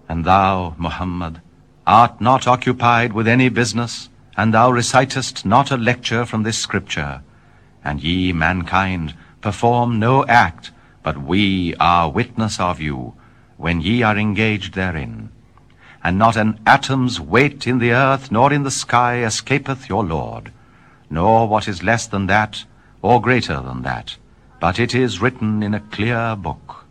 And thou, Muhammad, art not occupied with any business, and thou recitest not a lecture from this scripture. And ye, mankind, perform no act, but we are witness of you, when ye are engaged therein. And not an atom's weight in the earth nor in the sky escapeth your Lord, nor what is less than that, or greater than that, but it is written in a clear book.